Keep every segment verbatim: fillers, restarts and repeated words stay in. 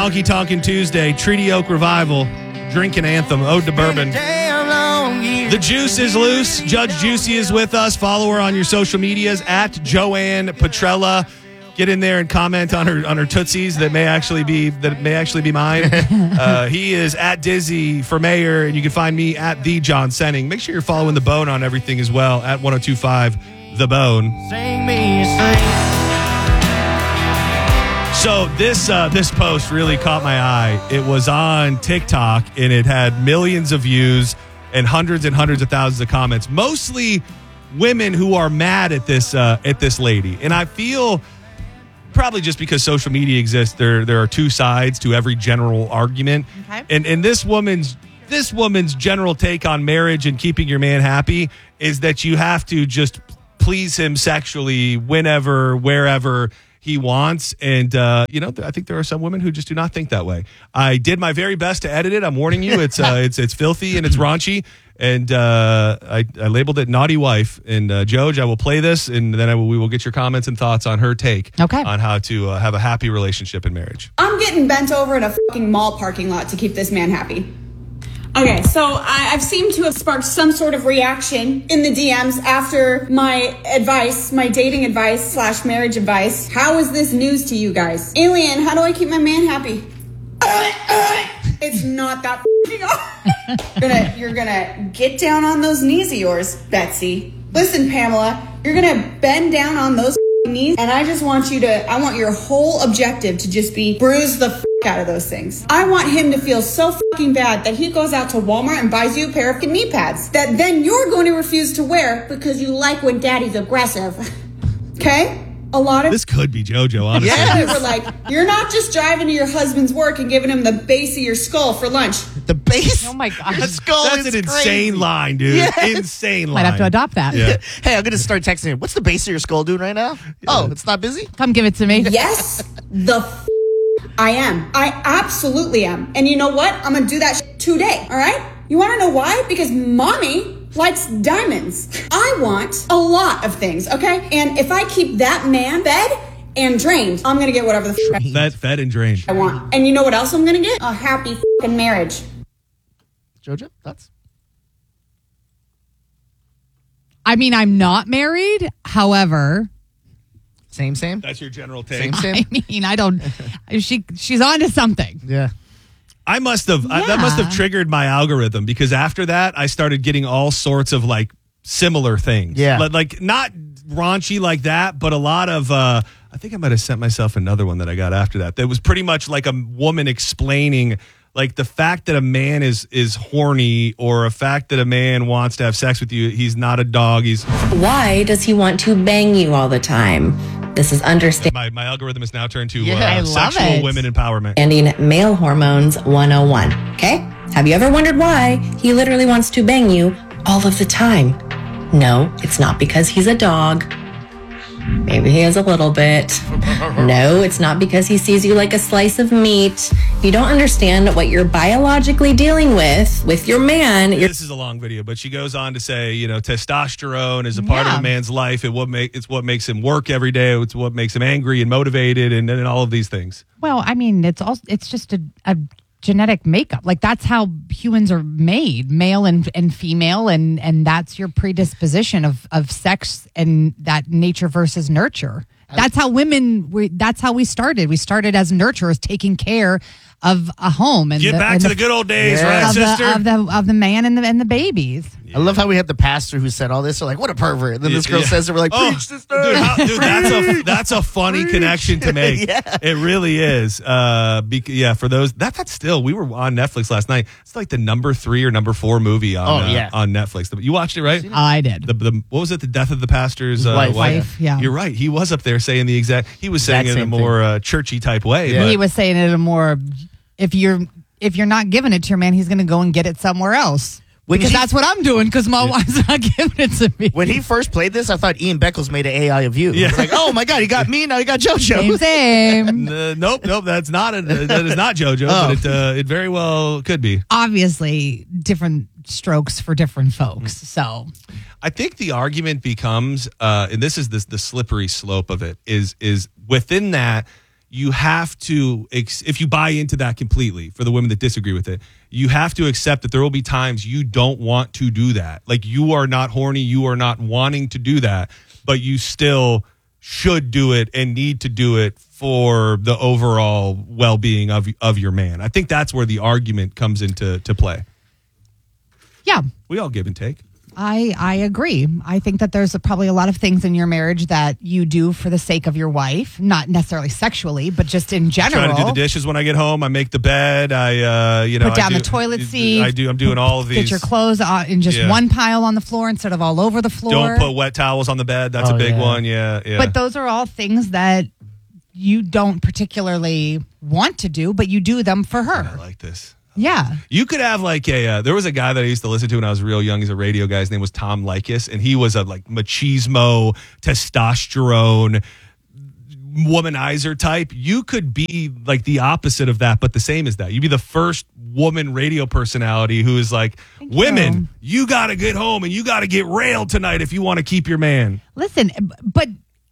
Honky Tonkin' Tuesday, Treaty Oak Revival, drinking anthem, Ode to Bourbon. The juice is loose. Judge Juicy is with us. Follow her on your social medias at Joanne Petrella. Get in there and comment on her on her tootsies that may actually be that may actually be mine. Uh, he is at Dizzy for mayor, and you can find me at the John Senning. Make sure you're following the Bone on everything as well at one oh two five The Bone. Sing me, sing. So this uh, this post really caught my eye. It was on TikTok, and it had millions of views and hundreds and hundreds of thousands of comments. Mostly women who are mad at this uh, at this lady, and I feel probably just because social media exists, there there are two sides to every general argument. Okay. And and this woman's this woman's general take on marriage and keeping your man happy is that you have to just please him sexually whenever, wherever he wants. And, uh, you know, I think there are some women who just do not think that way. I did my very best to edit it. I'm warning you. It's uh, it's it's filthy and it's raunchy. And uh, I, I labeled it Naughty Wife. And, uh, Joj, I will play this, and then I will, we will get your comments and thoughts on her take okay. on how to uh, have a happy relationship in marriage. I'm getting bent over in a fucking mall parking lot to keep this man happy. Okay, so I, I've seemed to have sparked some sort of reaction in the D Ms after my advice, my dating advice slash marriage advice. How is this news to you guys? Alien, how do I keep my man happy? It's not that f***ing hard. You're gonna, you're gonna get down on those knees of yours, Betsy. Listen, Pamela, you're gonna bend down on those f***ing knees, and I just want you to, I want your whole objective to just be bruise the f*** out of those things. I want him to feel so fucking bad that he goes out to Walmart and buys you a pair of knee pads that then you're going to refuse to wear because you like when daddy's aggressive. Okay? A lot of This could be JoJo, honestly. yeah, we're like, you're not just driving to your husband's work and giving him the base of your skull for lunch. The base? Oh my God. Your skull That's is an crazy. insane line, dude. Yes. Insane line. Might have to adopt that. Yeah. Hey, I'm going to start texting him. What's the base of your skull doing right now? Oh, it's not busy? Come give it to me. Yes, the f- I am. I absolutely am. And you know what? I'm going to do that sh- today, all right? You want to know why? Because mommy likes diamonds. I want a lot of things, okay? And if I keep that man fed and drained, I'm going to get whatever the f- Fed, fed and drained. I want. And you know what else I'm going to get? A happy f***ing marriage. JoJo, thoughts? I mean, I'm not married. However, Same, same? That's your general take. Same, same? I mean, I don't. She she's on to something. Yeah. I must have I, that Yeah. must have triggered my algorithm, because after that I started getting all sorts of like similar things. Yeah. Like, like not raunchy like that, but a lot of uh I think I might have sent myself another one that I got after that. That was pretty much like a woman explaining like the fact that a man is is horny, or a fact that a man wants to have sex with you. He's not a dog. He's Why does he want to bang you all the time? This is understanding my, my algorithm is now turned to Yeah, uh, I love sexual it. women empowerment. male hormones one oh one. Okay? Have you ever wondered why he literally wants to bang you all of the time? No, it's not because he's a dog. Maybe he is a little bit. No, it's not because he sees you like a slice of meat. You don't understand what you're biologically dealing with with your man. You're This is a long video, but she goes on to say, you know, testosterone is a part Yeah. of a man's life. It what make it's what makes him work every day. It's what makes him angry and motivated, and, and all of these things. Well, I mean, it's also it's just a, a genetic makeup. Like that's how humans are made, male and, and female, and and that's your predisposition of of sex and that nature versus nurture. That's how women. We, that's how we started. We started as nurturers, taking care of a home and Get the, back and to the, good old days, Yeah. right, of sister? the, of the of the man and the and the babies. I love how we had the pastor who said all this. We're like, what a pervert. And then this girl Yeah. says it. We're like, Oh, preach, sister. dude, how, dude, that's a that's a funny Preach. connection to make. Yeah. It really is. Uh, bec- yeah, for those that that's still we were on Netflix last night. It's like the number three or number four movie on Oh, uh, yeah. on Netflix. You watched it, right? I did. The, the what was it? The death of the pastor's uh, Wife. Wife, yeah. You're right. He was up there saying the exact. He was saying it in a same more uh, churchy type way. Yeah. but- He was saying it in a more if you're if you're not giving it to your man, he's going to go and get it somewhere else. When Because he- that's what I'm doing. Because my wife's not giving it to me. When he first played this, I thought Ian Beckles made an A I of you. Yeah. It's like, oh my God, he got me, now he got JoJo. Same, same. Uh, nope, nope. That's not a, that is not JoJo, Oh. but it uh, it very well could be. Obviously, different strokes for different folks. So I think the argument becomes, uh, and this is this, the slippery slope of it, is is within that you have to, ex- if you buy into that completely, for the women that disagree with it, you have to accept that there will be times you don't want to do that. Like, you are not horny, you are not wanting to do that, but you still should do it and need to do it for the overall well-being of of your man. I think that's where the argument comes into to play. Yeah. We all give and take. I, I agree. I think that there's a, probably a lot of things in your marriage that you do for the sake of your wife, not necessarily sexually, but just in general. Trying to do the dishes when I get home. I make the bed. I, uh, you know, put down I do, the toilet seat. I do. I'm doing all of these. Get your clothes uh, in just Yeah. one pile on the floor instead of all over the floor. Don't put wet towels on the bed. That's Oh, a big yeah. one. Yeah, yeah. But those are all things that you don't particularly want to do, but you do them for her. I like this. Yeah. You could have like a, uh, there was a guy that I used to listen to when I was real young. He's a radio guy. His name was Tom Leykis, and he was a like machismo, testosterone, womanizer type. You could be like the opposite of that, but the same as that. You'd be the first woman radio personality who is like, Thank women, you, you got to get home and you got to get railed tonight if you want to keep your man. Listen, but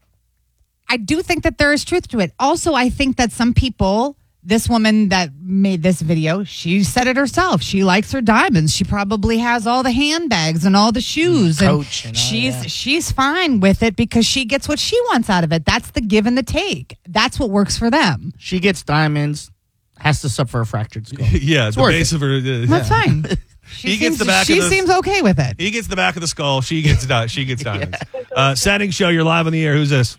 I do think that there is truth to it. Also, I think that some people, this woman that made this video, she said it herself. She likes her diamonds. She probably has all the handbags and all the shoes. Coach and and all she's that. she's fine with it because she gets what she wants out of it. That's the give and the take. That's what works for them. She gets diamonds, has to suffer a fractured skull. Yeah, the worth base of her. Uh, That's fine. She He gets seems, the back of She the- seems okay with it. He gets the back of the skull. She gets di- she gets diamonds. uh, setting show. You're live on the air. Who's this?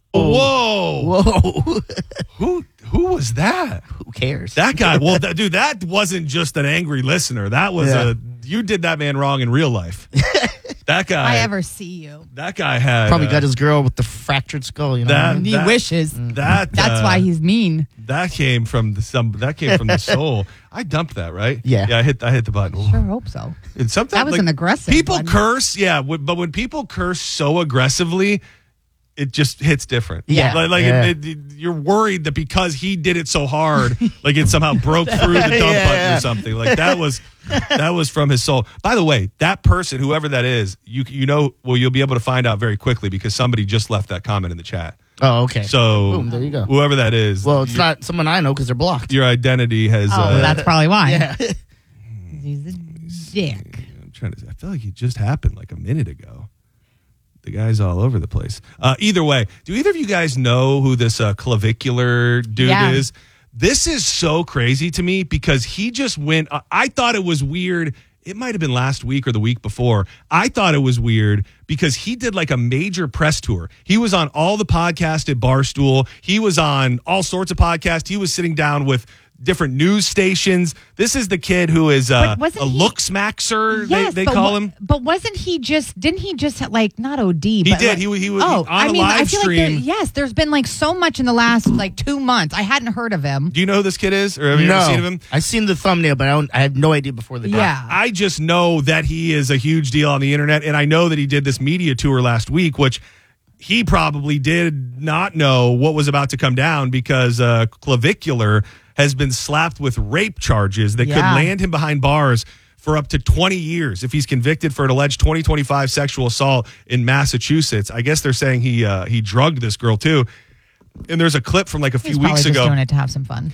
Whoa. Whoa. Who who was that? Who cares? That guy. Well, that, dude, that wasn't just an angry listener. That was Yeah. a you did that man wrong in real life. That guy. I ever see you. That guy had Probably uh, got his girl with the fractured skull. You know, that- what I mean? He that- wishes. that. That's uh, why he's mean. That came from the some. That came from the soul. I dumped that, right? Yeah. Yeah. I hit. I hit the button. Sure hope so. And sometimes That was like, an aggressive People one. curse, yeah, w- but when people curse so aggressively, it just hits different. Yeah. like, like Yeah. It, it, you're worried that because he did it so hard, like it somehow broke through the dump Yeah, button yeah. or something. Like that was that was from his soul. By the way, that person, whoever that is, you you know, well, you'll be able to find out very quickly because somebody just left that comment in the chat. Oh, okay. So Boom, there you go. whoever that is, Well, it's your, not someone I know because they're blocked. your identity has. Oh, uh, that's probably why. Yeah. He's a dick. I'm trying to. I feel like it just happened like a minute ago. The guy's all over the place. Uh, either way, do either of you guys know who this uh, clavicular dude Yeah. is? This is so crazy to me because he just went. Uh, I thought it was weird. It might have been last week or the week before. I thought it was weird because he did like a major press tour. He was on all the podcasts at Barstool. He was on all sorts of podcasts. He was sitting down with different news stations. This is the kid who is uh, But wasn't a he- looks maxer. Yes, they they but call wa- him. But wasn't he just? Didn't he just like not O D? He but did. like- He wa- he was- Oh, on I a mean, live I feel like there, stream. yes, there's been like so much in the last like two months. I hadn't heard of him. Do you know who this kid is, or have you no, ever seen of him? I've seen the thumbnail, but I, don't, I have no idea before the Yeah. I just know that he is a huge deal on the internet, and I know that he did this media tour last week, which he probably did not know what was about to come down because uh, Clavicular has been slapped with rape charges that Yeah. could land him behind bars for up to twenty years if he's convicted for an alleged twenty twenty-five sexual assault in Massachusetts. I guess they're saying he uh, he drugged this girl too. And there's a clip from like a few He's probably weeks just ago. doing it to have some fun.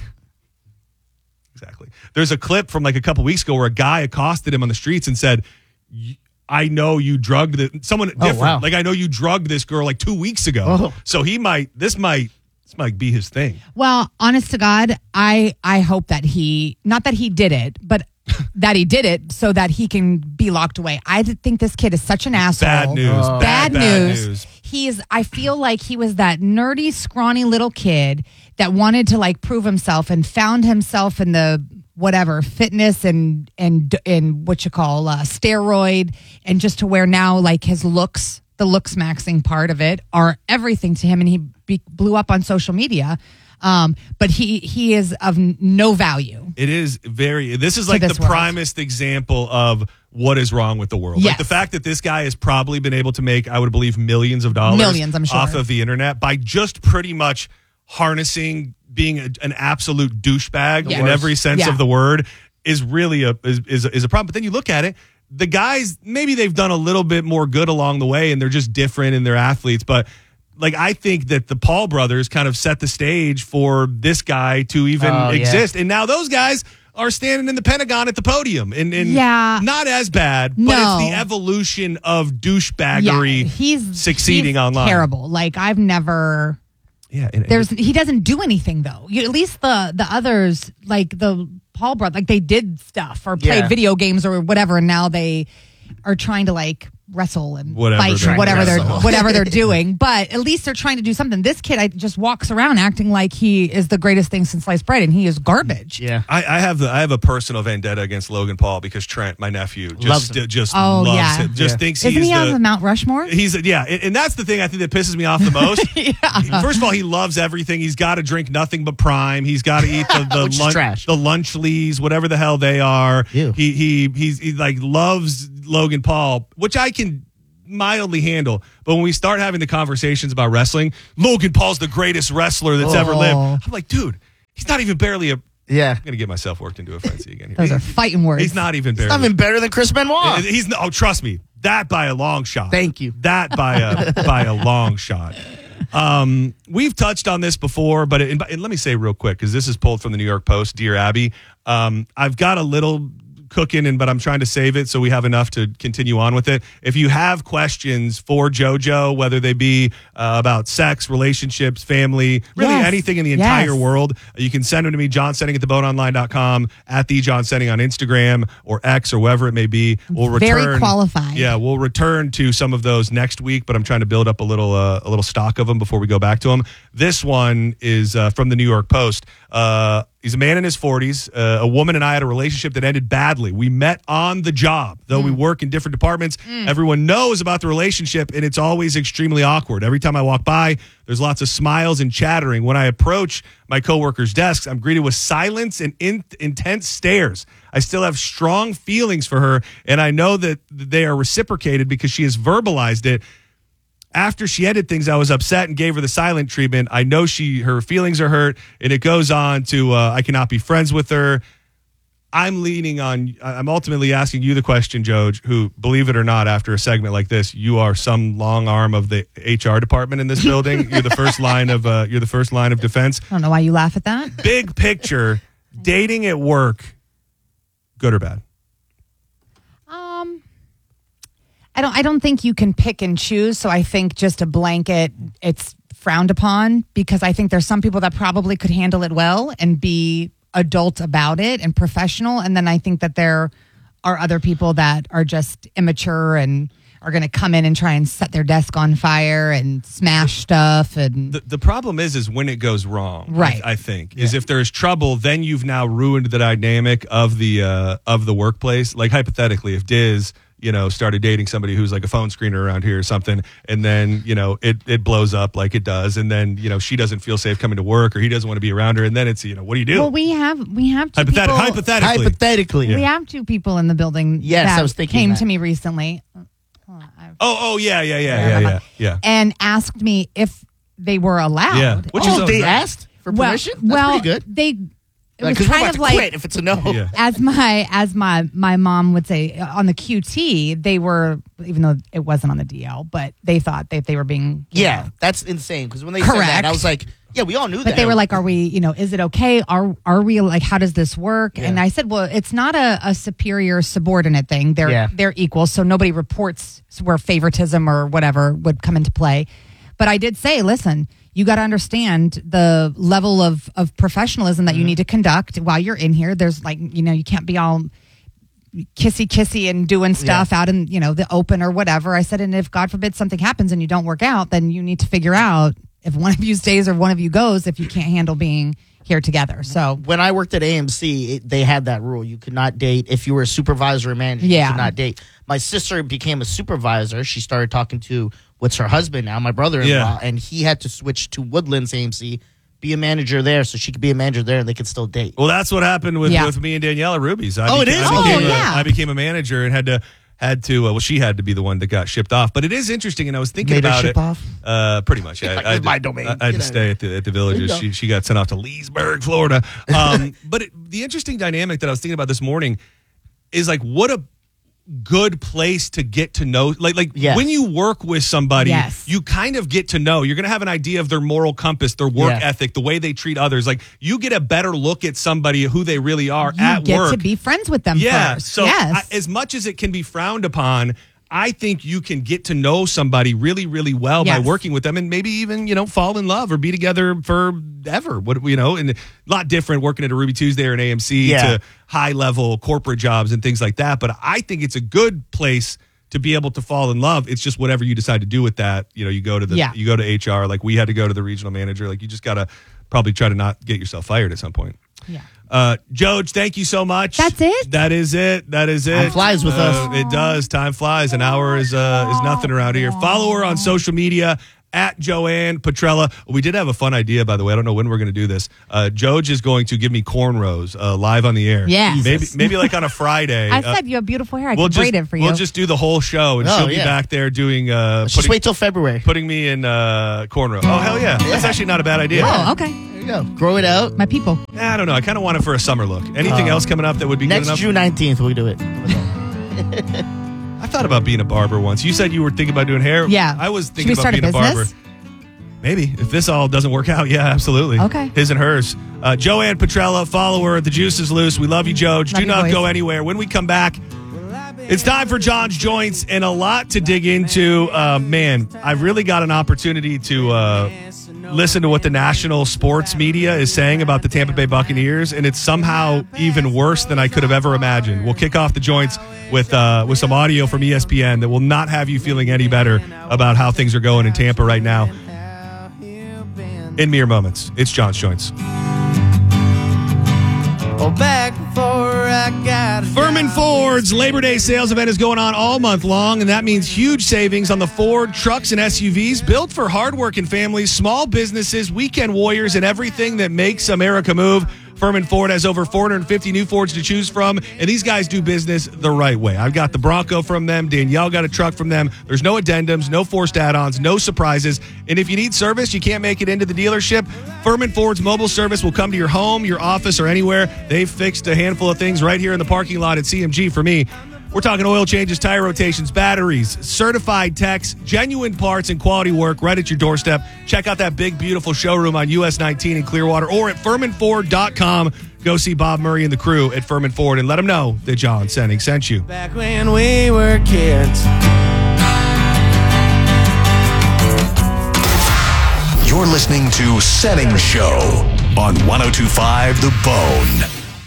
Exactly. There's a clip from like a couple weeks ago where a guy accosted him on the streets and said, "Y- I know you drugged the someone different. wow. Like I know you drugged this girl like two weeks ago. Oh. So he might this might this might be his thing. Well, honest to God, I I hope that he not that he did it, but that he did it so that he can be locked away. I th- think this kid is such an asshole. Bad news. Oh. Bad, Bad, bad news. news. He's I feel like he was that nerdy, scrawny little kid that wanted to like prove himself and found himself in the whatever fitness and and and what you call uh, steroid, and just to where now like his looks, the looks maxing part of it, are everything to him, and he be, blew up on social media. Um, but he he is of n- no value. It is very this is like this the world. primest example of what is wrong with the world. Like Yes. the fact that this guy has probably been able to make, I would believe, millions of dollars Millions, I'm sure. off of the internet by just pretty much harnessing being a, an absolute douchebag Yeah. in every sense Yeah. of the word is really a is, is is a problem. But then you look at it, the guys maybe they've done a little bit more good along the way, and they're just different in their athletes, but like I think that the Paul brothers kind of set the stage for this guy to even Oh, yeah. exist. And now those guys are standing in the Pentagon at the podium. And, and Yeah. not as bad, but No. it's the evolution of douchebaggery Yeah, he's succeeding he's online. Terrible. Like I've never. Yeah. And, There's he doesn't do anything though. You, at least the the others, like the Paul brother, like they did stuff or played Yeah. video games or whatever, and now they are trying to like wrestle and Whatever fight they're and whatever they're wrestle. whatever they're doing. But at least they're trying to do something. This kid, I just walks around acting like he is the greatest thing since sliced bread, and he is garbage. Yeah. I, I have the I have a personal vendetta against Logan Paul because Trent, my nephew, just Loves him. just Oh, loves yeah. him. Just Yeah. thinks Isn't he's he on the the Mount Rushmore? He's yeah, and and that's the thing I think that pisses me off the most. Yeah. First of all, he loves everything. He's got to drink nothing but Prime. He's got to eat the the, Which is lunch, trash. the Lunchleys, whatever the hell they are. Ew. He he he's he like loves Logan Paul, which I can mildly handle. But when we start having the conversations about wrestling, Logan Paul's the greatest wrestler that's ever lived. Oh. I'm like, dude, he's not even barely a. Yeah. I'm gonna get myself worked into a frenzy again. Here. Those are fighting words. He's not even barely. It's not even better than Chris Benoit. He's no, oh, trust me, that by a long shot. Thank you. That by a by a long shot. Um, we've touched on this before, but it, and let me say real quick because this is pulled from the New York Post. Dear Abby, um, I've got a little cooking, and but I'm trying to save it so we have enough to continue on with it. If you have questions for JoJo, whether they be uh, about sex, relationships, family, really Yes. anything in the Yes. entire world, you can send them to me, John Setting at the bone online dot com, at the John Setting on Instagram or X or wherever it may be. We'll Very return. qualified. Yeah, we'll return to some of those next week, but I'm trying to build up a little uh, a little stock of them before we go back to them. This one is uh, from the New York Post. Uh, he's a man in his forties. Uh, a woman and I had a relationship that ended badly. We met on the job, though we work in different departments. Everyone knows about the relationship, and it's always extremely awkward. Every time I walk by, there's lots of smiles and chattering. When I approach my coworkers' desks, I'm greeted with silence and in- intense stares. I still have strong feelings for her, and I know that they are reciprocated because she has verbalized it. After she ended things, I was upset and gave her the silent treatment. I know she her feelings are hurt, and it goes on to uh, I cannot be friends with her. I'm leaning on. I'm ultimately asking you the question, Joj, who, believe it or not, after a segment like this, you are some long arm of the H R department in this building. You're the first line of uh, you're the first line of defense. I don't know why you laugh at that. Big picture, dating at work, good or bad? Um, I don't. I don't think you can pick and choose. So I think just a blanket, it's frowned upon because I think there's some people that probably could handle it well and be adult about it and professional, and then I think that there are other people that are just immature and are going to come in and try and set their desk on fire and smash stuff. And The, the problem is, is when it goes wrong. Right. I, I think is if there's trouble, then you've now ruined the dynamic of the uh, of the workplace. Like hypothetically, if Diz, you know, started dating somebody who's like a phone screener around here or something, and then, you know, it, it blows up like it does, and then, you know, she doesn't feel safe coming to work, or he doesn't want to be around her, and then it's, you know, what do you do? well, we have we have two Hypothet- people, hypothetically. Hypothetically. we have two people in the building. Yes, that I was thinking came that. to me recently. Hold on, I've- Oh, oh, yeah, yeah, yeah, yeah, yeah, yeah. and asked me if they were allowed. Yeah. Which is oh, so they great. asked for well, permission? That's well, pretty good. they it was Because we're kind about of to like quit if it's a no. Yeah. as my as my my mom would say on the Q T, they were, even though it wasn't on the D L, but they thought that they were being you Yeah, know, that's insane. Because when they said that, Correct. I was like, yeah, we all knew that. but they were like, are we, you know, is it okay? Are are we like, how does this work? Yeah. And I said, well, it's not a, a superior subordinate thing. They're Yeah. they're equal, so nobody reports where favoritism or whatever would come into play. But I did say, listen, you got to understand the level of of professionalism that you need to conduct while you're in here. There's like, you know, you can't be all kissy kissy and doing stuff out in, you know, the open or whatever. I said, and if God forbid something happens and you don't work out, then you need to figure out if one of you stays or one of you goes if you can't handle being here together. So when I worked at A M C, it, they had that rule. You could not date if you were a supervisor or manager. Yeah. You could not date. My sister became a supervisor. She started talking to what's her husband now, my brother-in-law, Yeah. and he had to switch to Woodlands A M C, be a manager there, so she could be a manager there, and they could still date. Well, that's what happened with, Yeah. with me and Daniela Ruby's. I Oh, it became, is? I Oh, became, a, yeah. I became a manager and had to had to. Uh, well, she had to be the one that got shipped off. But it is interesting, and I was thinking Made her about ship it. off? Uh, pretty much. Yeah, Like, I, I, it's my had to- domain. I, I had Get to out stay at the at the villages. There you go. She she got sent off to Leesburg, Florida. Um, but it, the interesting dynamic that I was thinking about this morning is like what a good place to get to know. Like, like Yes. when you work with somebody, Yes. you kind of get to know. You're going to have an idea of their moral compass, their work Yeah. ethic, the way they treat others. Like, you get a better look at somebody, who they really are You at get work. to be friends with them Yeah. first. So yes. I, as much as it can be frowned upon, I think you can get to know somebody really, really well by Yes. working with them, and maybe even, you know, fall in love or be together forever. What, you know, and a lot different working at a Ruby Tuesday or an A M C Yeah. to high level corporate jobs and things like that. But I think it's a good place to be able to fall in love. It's just whatever you decide to do with that. You know, you go to the, Yeah. you go to H R, like we had to go to the regional manager. Like, you just got to probably try to not get yourself fired at some point. yeah. Uh, Joj, thank you so much. That's it? That is it. That is it. Time flies with Uh, us. It does. Time flies. An hour is uh, is nothing around here. Follow her on social media at Joanne Petrella. We did have a fun idea, by the way. I don't know when we're going to do this. Uh, Joj is going to give me cornrows uh, live on the air. Yes. Maybe maybe like on a Friday. I Uh, said you have beautiful hair. I we'll can just, braid it for you. We'll just do the whole show, and Oh, she'll be yeah. back there doing. Uh, Let's just putting, wait till February. putting me in uh, cornrow. Oh hell yeah. That's actually not a bad idea. oh, okay. There you go. Grow it out. My people. I don't know. I kind of want it for a summer look. Anything else coming up that would be good Next enough? June nineteenth, we'll do it. I thought about being a barber once. You said you were thinking about doing hair. Yeah. I was Should thinking we about start a being a, barber. business? Maybe. If this all doesn't work out, yeah, absolutely. Okay. His and hers. Uh, Joanne Petrella, follower at The Juice is Loose. We love you, Joj. Love Do you, not boys. go anywhere. When we come back, it's time for John's Joints and a lot to dig into. Uh, man, I've really got an opportunity to uh, listen to what the national sports media is saying about the Tampa Bay Buccaneers, and it's somehow even worse than I could have ever imagined. We'll kick off the Joints with uh, with some audio from E S P N that will not have you feeling any better about how things are going in Tampa right now. In mere moments, it's John's Joints. Oh, back before I got a Furman job. Ford's Labor Day sales event is going on all month long, and that means huge savings on the Ford trucks and S U Vs built for hardworking families, small businesses, weekend warriors, and everything that makes America move. Furman Ford has over four hundred fifty new Fords to choose from, and these guys do business the right way. I've got the Bronco from them. Danielle got a truck from them. There's no addendums, no forced add-ons, no surprises. And if you need service, you can't make it into the dealership, Furman Ford's mobile service will come to your home, your office, or anywhere. They've fixed a handful of things right here in the parking lot at C M G for me. We're talking oil changes, tire rotations, batteries, certified techs, genuine parts, and quality work right at your doorstep. Check out that big, beautiful showroom on U S nineteen in Clearwater or at Furman Ford dot com. Go see Bob Murray and the crew at Furman Ford and let them know that John Senning sent you. Back when we were kids. You're listening to Senning Show on one oh two point five The Bone.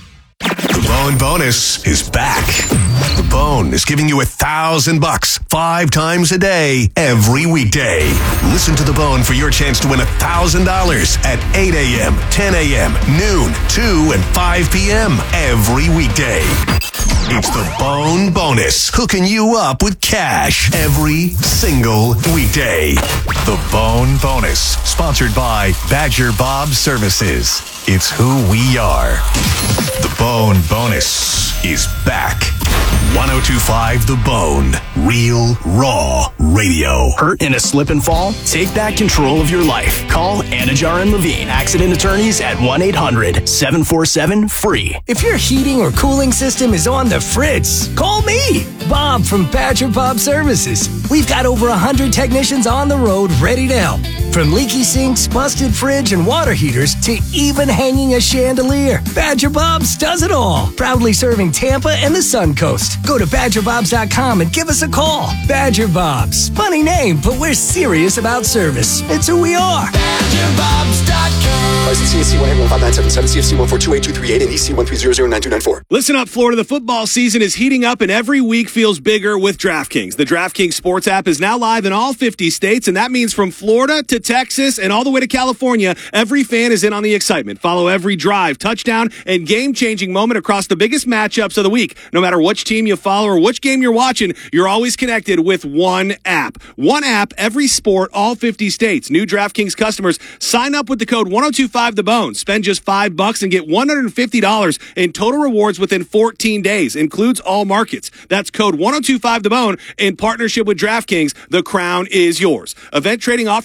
The Bone Bonus is back. The Bone is giving you a thousand bucks five times a day, every weekday. Listen to The Bone for your chance to win a thousand dollars at eight a.m., ten a.m., noon, two, and five p.m. every weekday. It's the Bone Bonus, hooking you up with cash every single weekday. The Bone Bonus, sponsored by Badger Bob Services. It's who we are. The Bone Bonus is back. one oh two point five The Bone. Real, raw radio. Hurt in a slip and fall? Take back control of your life. Call Anajar and Levine, accident attorneys at one eight hundred seven four seven free. If your heating or cooling system is on the fritz, call me, Bob from Badger Bob Services. We've got over one hundred technicians on the road ready to help. From leaky sinks, busted fridge, and water heaters to even hanging a chandelier, Badger Bob's does it all. Proudly serving Tampa and the Sun Coast. Go to badger bobs dot com and give us a call. Badger Bob's. Funny name, but we're serious about service. It's who we are. badger bobs dot com. License C S C one one five nine seven seven, C F C one four two eight two three eight, and E C one three zero zero nine two nine four. Listen up, Florida. The football season is heating up, and every week feels bigger with DraftKings. The DraftKings Sports app is now live in all fifty states, and that means from Florida to Texas and all the way to California, every fan is in on the excitement. Follow every drive, touchdown, and game-changing moment across the biggest matchups of the week. No matter which team you follow or which game you're watching, you're always connected with one app. One app, every sport, all fifty states. New DraftKings customers sign up with the code one oh two five the bone. Spend just five bucks and get one hundred fifty dollars in total rewards within fourteen days. Includes all markets. That's code one oh two five the bone in partnership with DraftKings. The crown is yours. Event trading offered by DraftKings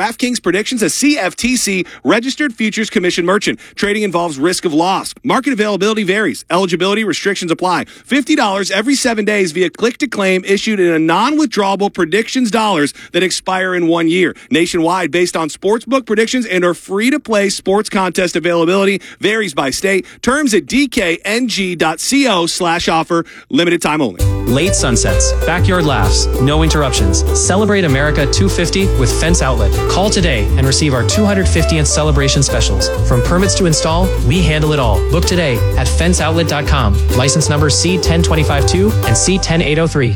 DraftKings Predictions, a C F T C registered futures commission merchant. Trading involves risk of loss. Market availability varies. Eligibility restrictions apply. fifty dollars every seven days via click-to-claim issued in a non-withdrawable predictions dollars that expire in one year. Nationwide based on sportsbook predictions and or free-to-play sports contest availability varies by state. Terms at dkng.co slash offer. Limited time only. Late sunsets, backyard laughs, no interruptions. Celebrate America two fifty with Fence Outlet. Call today and receive our two hundred fiftieth celebration specials. From permits to install, we handle it all. Book today at fence outlet dot com. License number C one zero two five two and C one zero eight zero three.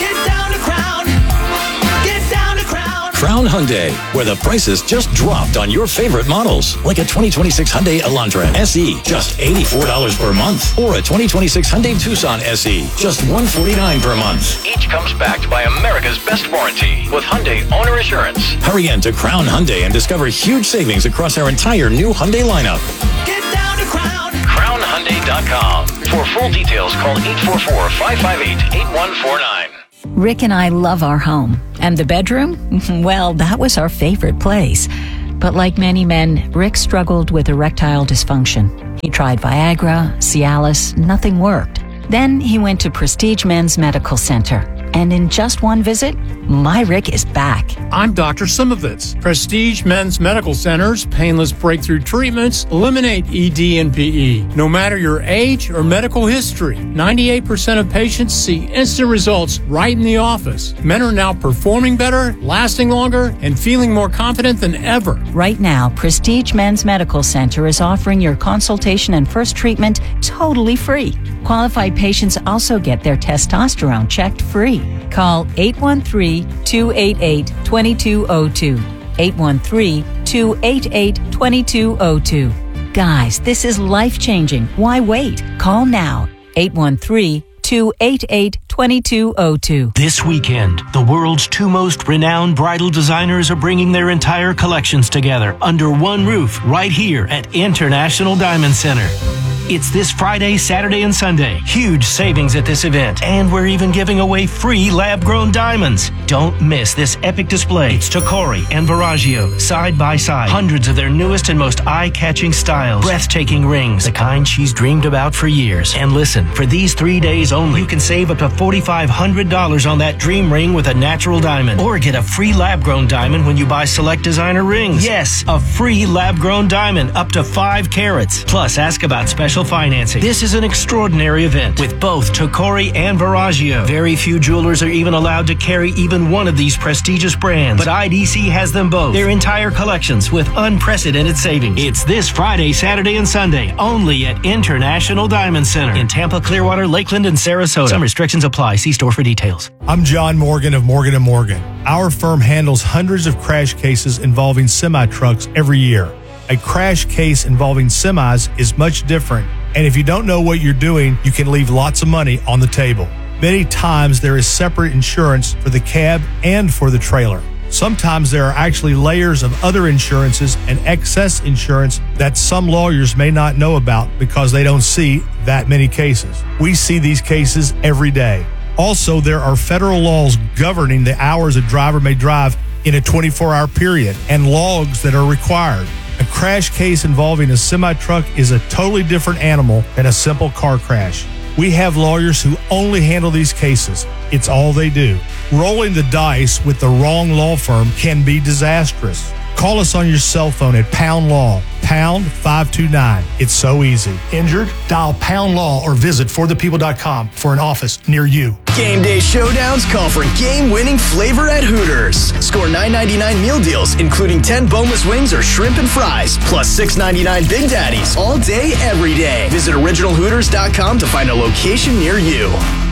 Crown Hyundai, where the prices just dropped on your favorite models. Like a twenty twenty-six Hyundai Elantra S E, just eighty-four dollars per month. Or a twenty twenty-six Hyundai Tucson S E, just one hundred forty-nine dollars per month. Each comes backed by America's best warranty with Hyundai Owner Assurance. Hurry in to Crown Hyundai and discover huge savings across our entire new Hyundai lineup. Get down to Crown. crown hyundai dot com. For full details, call eight four four, five five eight, eight one four nine. Rick and I love our home. And the bedroom? Well, that was our favorite place. But like many men, Rick struggled with erectile dysfunction. He tried Viagra, Cialis, nothing worked. Then he went to Prestige Men's Medical Center. And in just one visit, my Rick is back. I'm Doctor Simovitz. Prestige Men's Medical Center's painless breakthrough treatments eliminate E D and P E. No matter your age or medical history, ninety-eight percent of patients see instant results right in the office. Men are now performing better, lasting longer, and feeling more confident than ever. Right now, Prestige Men's Medical Center is offering your consultation and first treatment totally free. Qualified patients also get their testosterone checked free. Call eight one three, two eight eight, two two zero two. eight one three, two eight eight, two two zero two. Guys, this is life-changing. Why wait? Call now. eight one three, two eight eight, two two zero two. This weekend, the world's two most renowned bridal designers are bringing their entire collections together under one roof right here at International Diamond Center. It's this Friday, Saturday, and Sunday. Huge savings at this event. And we're even giving away free lab-grown diamonds. Don't miss this epic display. It's Tocori and Verragio, side by side. Hundreds of their newest and most eye-catching styles. Breathtaking rings, the kind she's dreamed about for years. And listen, for these three days only, you can save up to four thousand five hundred dollars on that dream ring with a natural diamond. Or get a free lab-grown diamond when you buy select designer rings. Yes, a free lab-grown diamond up to five carats. Plus, ask about special financing. This is an extraordinary event with both Tocori and Verragio. Very few jewelers are even allowed to carry even one of these prestigious brands, but I D C has them both. Their entire collections with unprecedented savings. It's this Friday, Saturday, and Sunday only at International Diamond Center in Tampa, Clearwater, Lakeland, and Sarasota. Some restrictions apply. See store for details. I'm John Morgan of Morgan and Morgan. Our firm handles hundreds of crash cases involving semi-trucks every year. A crash case involving semis is much different, and if you don't know what you're doing, you can leave lots of money on the table. Many times there is separate insurance for the cab and for the trailer. Sometimes there are actually layers of other insurances and excess insurance that some lawyers may not know about because they don't see that many cases. We see these cases every day. Also, there are federal laws governing the hours a driver may drive in a twenty-four hour period and logs that are required. A crash case involving a semi-truck is a totally different animal than a simple car crash. We have lawyers who only handle these cases. It's all they do. Rolling the dice with the wrong law firm can be disastrous. Call us on your cell phone at Pound Law, pound five two nine. It's so easy. Injured? Dial Pound Law or visit for the people dot com for an office near you. Game day showdowns call for game-winning flavor at Hooters. Score nine ninety-nine meal deals, including ten boneless wings or shrimp and fries, plus six ninety-nine Big Daddies all day, every day. Visit original hooters dot com to find a location near you.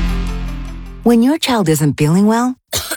When your child isn't feeling well,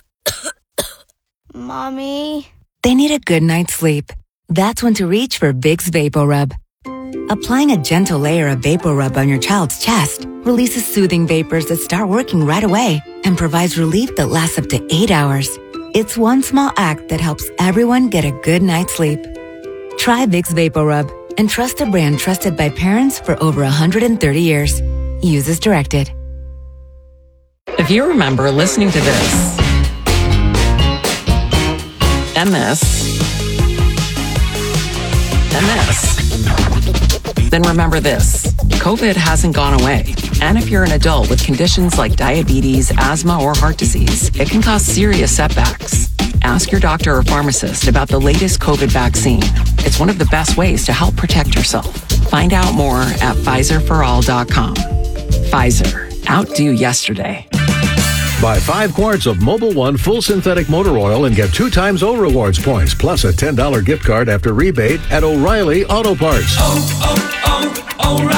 Mommy, they need a good night's sleep. That's when to reach for Vicks VapoRub. Applying a gentle layer of VapoRub on your child's chest releases soothing vapors that start working right away and provides relief that lasts up to eight hours. It's one small act that helps everyone get a good night's sleep. Try Vicks VapoRub and trust a brand trusted by parents for over one hundred thirty years. Use as directed. If you remember listening to this, M S Then this. Then remember this. COVID hasn't gone away. And if you're an adult with conditions like diabetes, asthma, or heart disease, it can cause serious setbacks. Ask your doctor or pharmacist about the latest COVID vaccine. It's one of the best ways to help protect yourself. Find out more at Pfizer for all dot com. Pfizer. Outdo yesterday. Buy five quarts of Mobil One full synthetic motor oil and get two times O Rewards points, plus a ten dollars gift card after rebate at O'Reilly Auto Parts. Oh,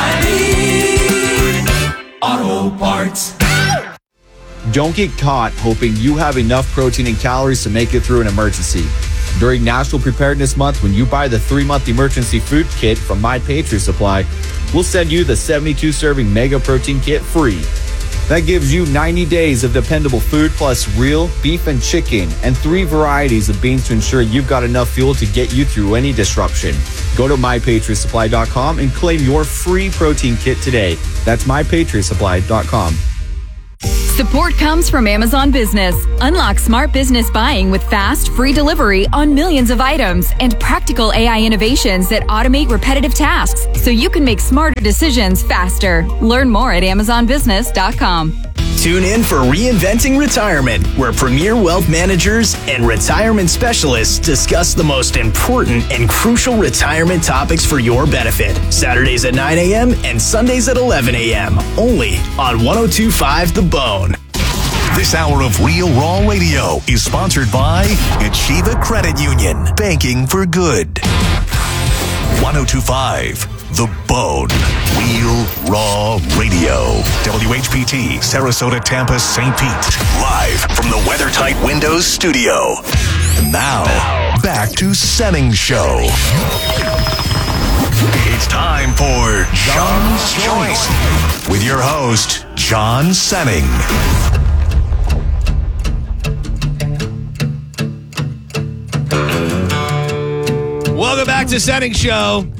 oh, oh, O'Reilly Auto Parts. Don't get caught hoping you have enough protein and calories to make it through an emergency. During National Preparedness Month, when you buy the three-month emergency food kit from My Patriot Supply, we'll send you the seventy-two serving Mega Protein Kit free. That gives you ninety days of dependable food plus real beef and chicken and three varieties of beans to ensure you've got enough fuel to get you through any disruption. Go to my patriot supply dot com and claim your free protein kit today. That's my patriot supply dot com. Support comes from Amazon Business. Unlock smart business buying with fast, free delivery on millions of items and practical A I innovations that automate repetitive tasks so you can make smarter decisions faster. Learn more at amazon business dot com. Tune in for Reinventing Retirement, where premier wealth managers and retirement specialists discuss the most important and crucial retirement topics for your benefit. Saturdays at nine a.m. and Sundays at eleven a.m. Only on one oh two point five The Bone. This hour of Real Raw Radio is sponsored by Achieva Credit Union. Banking for good. one oh two point five The Bone. Real Raw Radio. W H P T, Sarasota, Tampa, Saint Pete. Live from the WeatherTight Windows studio. And now, back to Senning Show. It's time for John's Choice with your host, John Senning. Welcome back to Senning Show.